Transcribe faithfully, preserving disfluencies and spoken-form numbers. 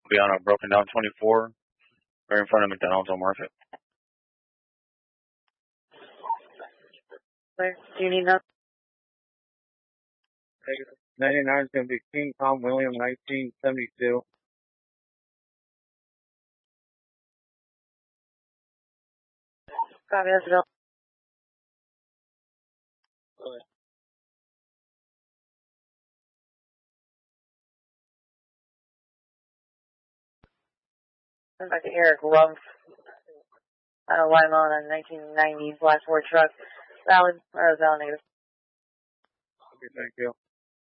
We'll be on a broken down twenty-four, right in front of McDonald's on Market. Where do you need that? ninety-nine is going to be King Tom William, nineteen seventy-two. Copy, that's Bill. Okay. Send back to Eric Rumpf. Out of Lima on a nineteen ninety Black Ford truck. Valid, or valid negative. Okay, thank you.